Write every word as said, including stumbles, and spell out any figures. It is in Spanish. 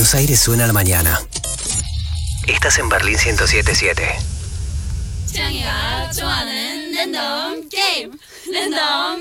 Buenos Aires suena a la mañana. Estás en Berlín ciento siete punto siete. 창이가 좋아하는 랜덤 게임 랜덤